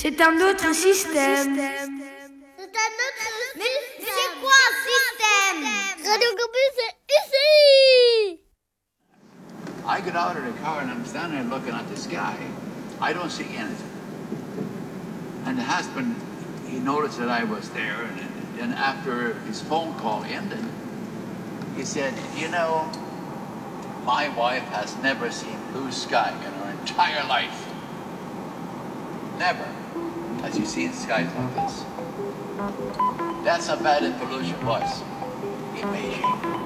C'est un autre système. C'est un autre système. Mais c'est quoi un système? Radio Campus, c'est ici. I get out of the car and I'm standing there looking at the sky. I don't see anything. And the husband, he noticed that I was there, and after his phone call ended, he said, you know, my wife has never seen blue sky in her entire life. Never has she seen skies like this. That's how bad the pollution was in Beijing.